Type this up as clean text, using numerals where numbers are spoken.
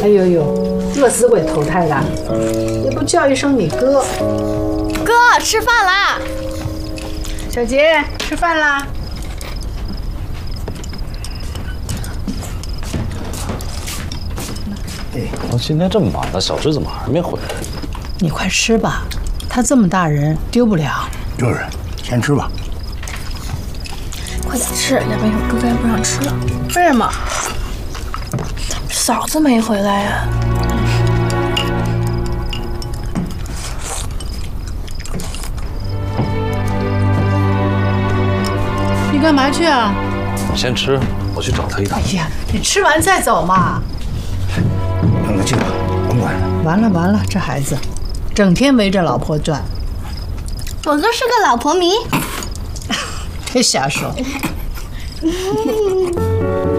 哎呦呦，饿死鬼投胎的，也不叫一声你哥。 哥，吃饭啦！ 小杰，吃饭啦！ 今天这么晚了，小芝怎么还没回来？ 你快吃吧，他这么大人丢不了。 就是，先吃吧。 快点吃，要不然一会儿哥哥也不让吃了。 为什么？ 嫂子没回来呀。 你干嘛去啊？ 你先吃，我去找他一趟。 哎呀，你吃完再走嘛。 让他去吧，甭管了。 完了完了，这孩子，整天围着老婆转。 我哥是个老婆迷。 别瞎说。